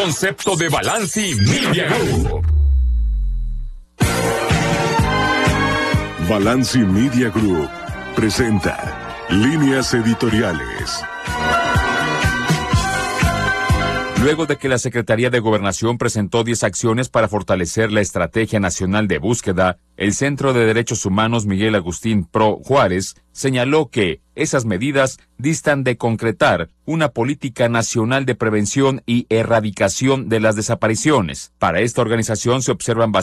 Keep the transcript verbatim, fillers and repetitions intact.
concepto de Balanci Media Group. Balanci Media Group presenta Líneas Editoriales. Luego de que la Secretaría de Gobernación presentó diez acciones para fortalecer la Estrategia Nacional de Búsqueda, el Centro de Derechos Humanos Miguel Agustín Pro Juárez señaló que esas medidas distan de concretar una política nacional de prevención y erradicación de las desapariciones. Para esta organización se observan